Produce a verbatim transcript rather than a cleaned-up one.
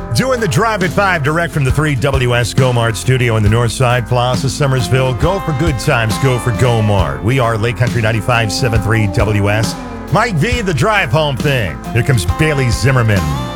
Doing the Drive at five direct from the three W S Go-Mart studio in the Northside Plaza, Summersville. Go for good times, go for Go-Mart. We are Lake Country ninety-five point seven three W S. Mike V, the drive home thing. Here comes Bailey Zimmerman.